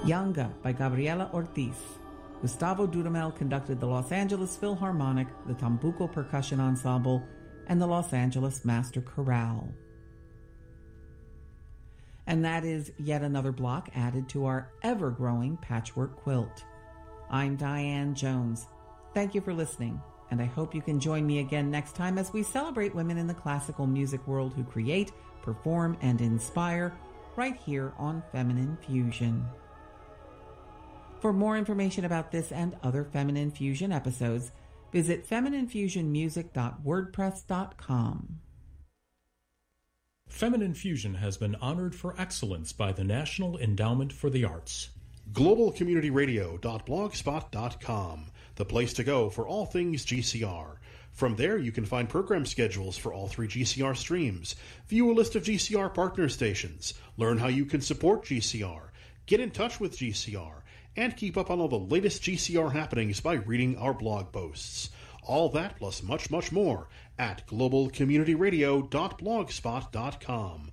Yanga by Gabriela Ortiz. Gustavo Dudamel conducted the Los Angeles Philharmonic, the Tambuco Percussion Ensemble, and the Los Angeles Master Chorale. And that is yet another block added to our ever-growing patchwork quilt. I'm Diane Jones. Thank you for listening, and I hope you can join me again next time as we celebrate women in the classical music world who create, perform, and inspire right here on Feminine Fusion. For more information about this and other Feminine Fusion episodes, visit femininefusionmusic.wordpress.com. Feminine Fusion has been honored for excellence by the National Endowment for the Arts. globalcommunityradio.blogspot.com, the place to go for all things GCR. From there, you can find program schedules for all 3 GCR streams, view a list of GCR partner stations, learn how you can support GCR, get in touch with GCR, and keep up on all the latest GCR happenings by reading our blog posts. All that plus much, much more at globalcommunityradio.blogspot.com.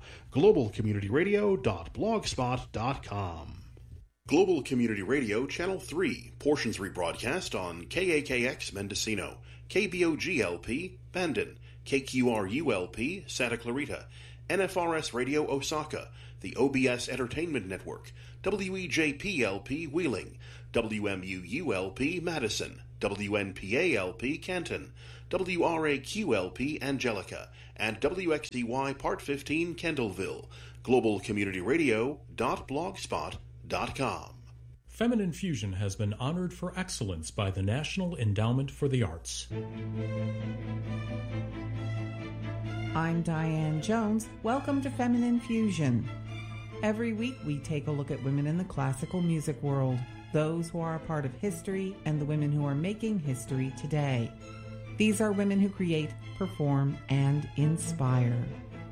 globalcommunityradio.blogspot.com. Global Community Radio Channel 3, portions rebroadcast on KAKX Mendocino, KBOG-LP Bandon, KQRU-LP Santa Clarita, NFRS Radio Osaka, the OBS Entertainment Network, WEJP-LP Wheeling, WMUU-LP Madison, WNPA-LP Canton, WRAQ-LP Angelica, and WXDY Part 15 Kendallville. globalcommunityradio.blogspot.com. Feminine Fusion has been honored for excellence by the National Endowment for the Arts. I'm Diane Jones. Welcome to Feminine Fusion. Every week we take a look at women in the classical music world, those who are a part of history and the women who are making history today. These are women who create, perform, and inspire.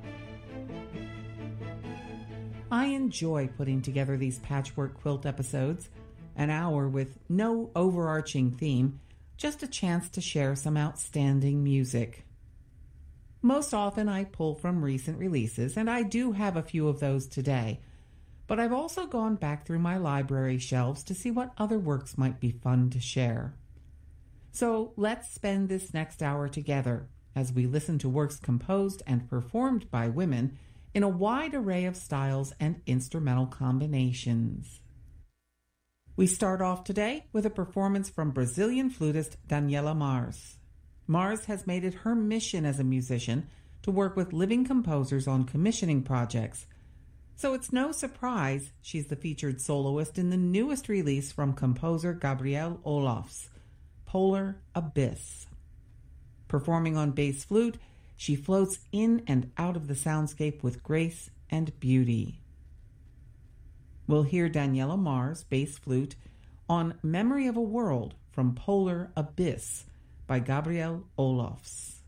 I enjoy putting together these patchwork quilt episodes, an hour with no overarching theme, just a chance to share some outstanding music. Most often I pull from recent releases, and I do have a few of those today, but I've also gone back through my library shelves to see what other works might be fun to share. So let's spend this next hour together as we listen to works composed and performed by women in a wide array of styles and instrumental combinations. We start off today with a performance from Brazilian flutist Daniela Mars. Mars has made it her mission as a musician to work with living composers on commissioning projects, so it's no surprise she's the featured soloist in the newest release from composer Gabriel Olofs, Polar Abyss. Performing on bass flute, she floats in and out of the soundscape with grace and beauty. We'll hear Daniela Mars, bass flute, on Memory of a World from Polar Abyss by Gabriel Olofs.